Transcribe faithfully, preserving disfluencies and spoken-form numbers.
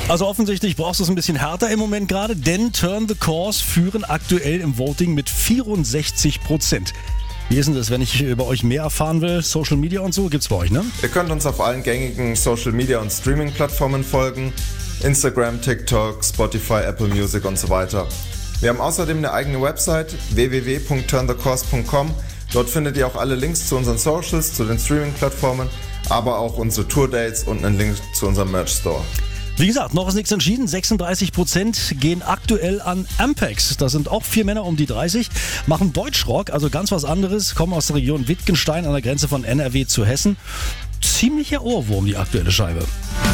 Also offensichtlich brauchst du es ein bisschen härter im Moment gerade, denn Turn the Course führen aktuell im Voting mit vierundsechzig Prozent. Wie ist denn das, wenn ich über euch mehr erfahren will? Social Media und so gibt's bei euch, ne? Ihr könnt uns auf allen gängigen Social Media und Streaming-Plattformen folgen. Instagram, TikTok, Spotify, Apple Music und so weiter. Wir haben außerdem eine eigene Website w w w punkt turn the course punkt com. Dort findet ihr auch alle Links zu unseren Socials, zu den Streaming-Plattformen, aber auch unsere Tour-Dates und einen Link zu unserem Merch-Store. Wie gesagt, noch ist nichts entschieden. sechsunddreißig Prozent gehen aktuell an Ampex. Das sind auch vier Männer um die dreißig, machen Deutschrock, also ganz was anderes, kommen aus der Region Wittgenstein an der Grenze von N R W zu Hessen. Ziemlicher Ohrwurm, die aktuelle Scheibe.